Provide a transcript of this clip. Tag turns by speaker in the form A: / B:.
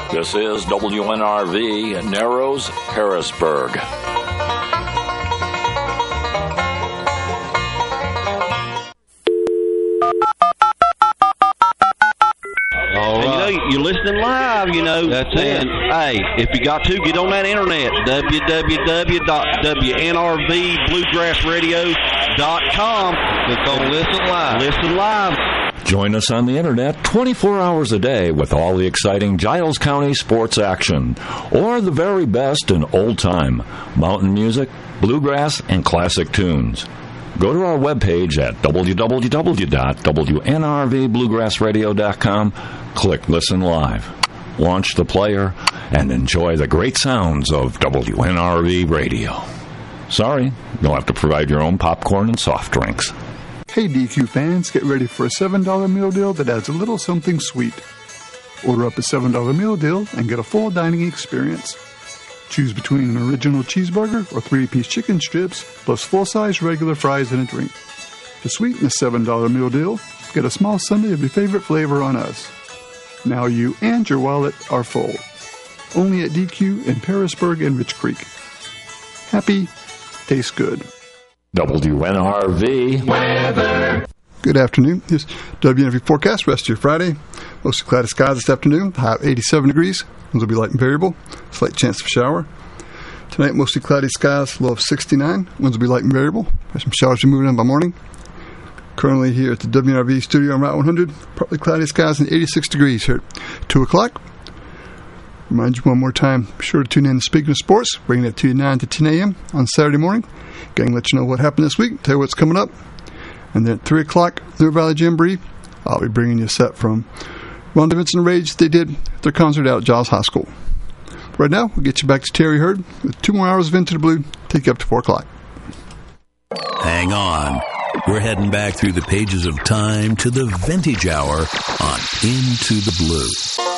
A: This is WNRV Narrows, Harrisburg.
B: All right.
C: You're listening live,
B: That's it.
C: Hey, if you got to, get on that internet, www.WNRVBluegrassradio.com.
B: Click on Listen Live.
C: Listen live.
A: Join us on the internet 24 hours a day with all the exciting Giles County sports action, or the very best in old-time mountain music, bluegrass, and classic tunes. Go to our webpage at www.WNRVBluegrassradio.com, click Listen Live, launch the player, and enjoy the great sounds of WNRV Radio. Sorry, you'll have to provide your own popcorn and soft drinks.
D: Hey DQ fans, get ready for a $7 meal deal that adds a little something sweet. Order up a $7 meal deal and get a full dining experience. Choose between an original cheeseburger or 3-piece chicken strips, plus full-size regular fries and a drink. To sweeten the $7 meal deal, get a small sundae of your favorite flavor on us. Now you and your wallet are full. Only at DQ in Harrisburg and Rich Creek. Happy, tastes good.
A: WNRV weather.
D: Good afternoon. Here's WNRV forecast. Rest of your Friday. Mostly cloudy skies this afternoon. High of 87 degrees. Winds will be light and variable. Slight chance of a shower. Tonight, mostly cloudy skies. Low of 69. Winds will be light and variable. There's some showers moving in by morning. Currently here at the WNRV studio on Route 100. Partly cloudy skies and 86 degrees here at 2 o'clock. Remind you one more time, be sure to tune in to Speaking of Sports, bringing it to you 9 to 10 a.m. on Saturday morning. Going to let you know what happened this week, tell you what's coming up. And then at 3 o'clock, River Valley Jamboree, I'll be bringing you a set from Ron Davidson Rage they did their concert out at Giles High School. Right now, we'll get you back to Terry Hurd with 2 more hours of Into the Blue, take you up to 4 o'clock.
E: Hang on. We're heading back through the pages of time to the vintage hour on Into the Blue.